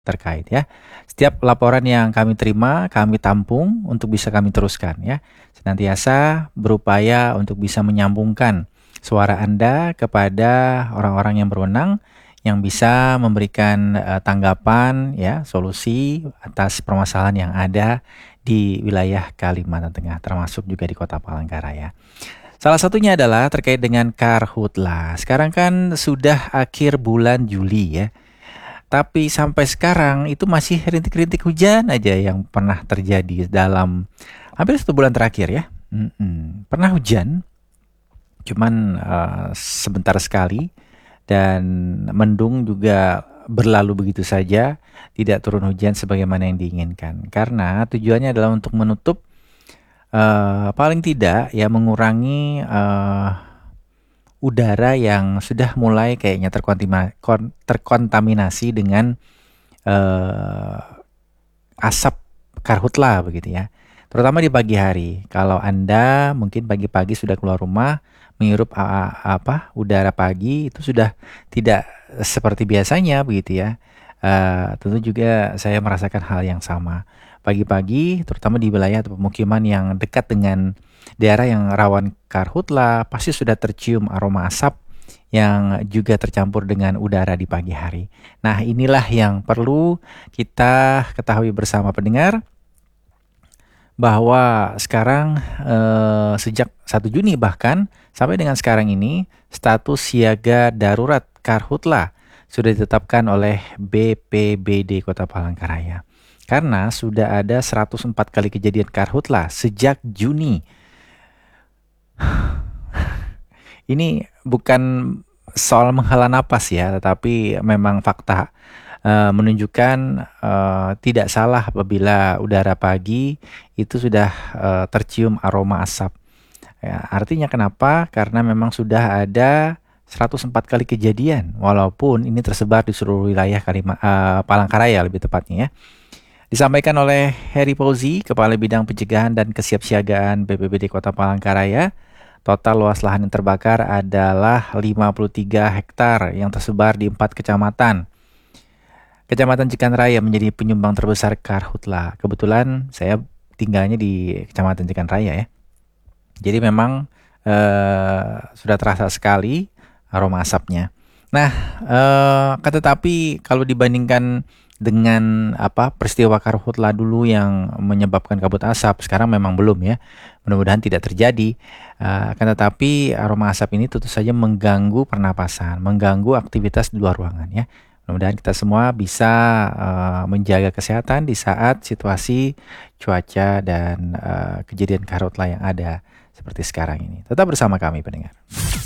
terkait ya. Setiap laporan yang kami terima, kami tampung untuk bisa kami teruskan ya. Senantiasa berupaya untuk bisa menyambungkan suara Anda kepada orang-orang yang berwenang yang bisa memberikan tanggapan ya, solusi atas permasalahan yang ada di wilayah Kalimantan Tengah, termasuk juga di Kota Palangkaraya. Salah satunya adalah terkait dengan karhutla. Sekarang kan sudah akhir bulan Juli ya. Tapi sampai sekarang itu masih rintik-rintik hujan aja yang pernah terjadi dalam hampir 1 bulan terakhir ya. Pernah hujan, cuman sebentar sekali, dan mendung juga berlalu begitu saja, tidak turun hujan sebagaimana yang diinginkan. Karena tujuannya adalah untuk menutup, paling tidak ya mengurangi udara yang sudah mulai kayaknya terkontaminasi dengan asap karhutla begitu ya. Terutama di pagi hari. Kalau Anda mungkin pagi-pagi sudah keluar rumah, menghirup udara pagi itu sudah tidak seperti biasanya begitu ya. Tentu juga saya merasakan hal yang sama. Pagi-pagi, terutama di wilayah atau pemukiman yang dekat dengan daerah yang rawan karhutla, pasti sudah tercium aroma asap yang juga tercampur dengan udara di pagi hari. Nah, inilah yang perlu kita ketahui bersama pendengar, bahwa sekarang sejak 1 Juni bahkan sampai dengan sekarang ini status siaga darurat karhutla sudah ditetapkan oleh BPBD Kota Palangkaraya. Karena sudah ada 104 kali kejadian karhutla sejak Juni. Ini bukan soal menghela napas ya, tetapi memang fakta menunjukkan tidak salah apabila udara pagi itu sudah tercium aroma asap. Ya, artinya kenapa? Karena memang sudah ada 104 kali kejadian, walaupun ini tersebar di seluruh wilayah Palangkaraya lebih tepatnya ya. Disampaikan oleh Heri Fauzi, Kepala Bidang Pencegahan dan Kesiapsiagaan BPBD Kota Palangkaraya, total luas lahan yang terbakar adalah 53 hektar yang tersebar di 4 kecamatan. Kecamatan Cikanraya menjadi penyumbang terbesar karhutla. Kebetulan saya tinggalnya di Kecamatan Cikanraya ya. Jadi memang sudah terasa sekali aroma asapnya. Nah, tetapi kalau dibandingkan dengan peristiwa karhutla dulu yang menyebabkan kabut asap, sekarang memang belum ya. Mudah-mudahan tidak terjadi. Tetapi aroma asap ini tentu saja mengganggu pernapasan, mengganggu aktivitas di luar ruangan ya. Mudah-mudahan kita semua bisa menjaga kesehatan di saat situasi cuaca dan kejadian karhutla yang ada seperti sekarang ini. Tetap bersama kami pendengar.